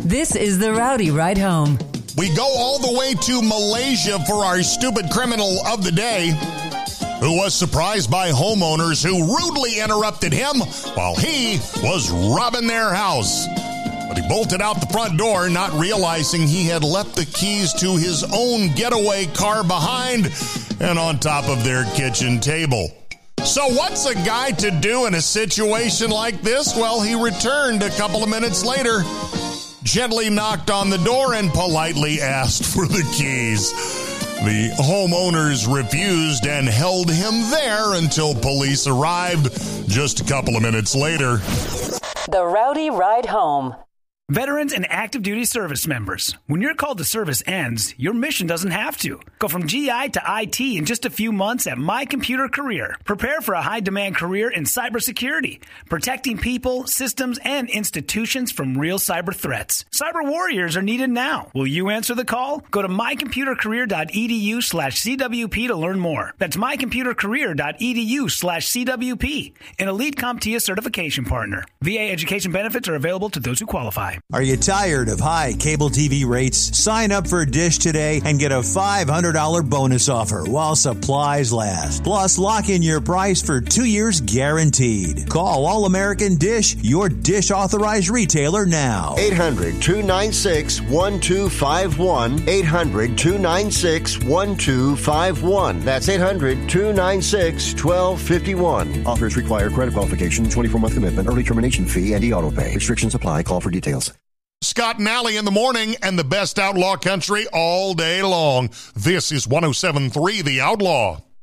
This is the Rowdy Ride Home. We go all the way to Malaysia for our stupid criminal of the day, who was surprised by homeowners who rudely interrupted him while he was robbing their house. But he bolted out the front door, not realizing he had left the keys to his own getaway car behind and on top of their kitchen table. So what's a guy to do in a situation like this? Well, he returned a couple of minutes later, gently knocked on the door, and politely asked for the keys. The homeowners refused and held him there until police arrived just a couple of minutes later. The Rowdy Ride Home. Veterans and active duty service members, when your call to service ends, your mission doesn't have to. Go from GI to IT in just a few months at My Computer Career. Prepare for a high-demand career in cybersecurity, protecting people, systems, and institutions from real cyber threats. Cyber warriors are needed now. Will you answer the call? Go to mycomputercareer.edu/CWP to learn more. That's mycomputercareer.edu/CWP, an elite CompTIA certification partner. VA education benefits are available to those who qualify. Are you tired of high cable TV rates? Sign up for Dish today and get a $500 bonus offer while supplies last. Plus, lock in your price for 2 years guaranteed. Call All American Dish, your Dish authorized retailer now. 800-296-1251. 800-296-1251. That's 800-296-1251. Offers require credit qualification, 24-month commitment, early termination fee, and e-auto pay. Restrictions apply. Call for details. Scott and Alley in the morning, and the best outlaw country all day long. This is 107.3 The Outlaw.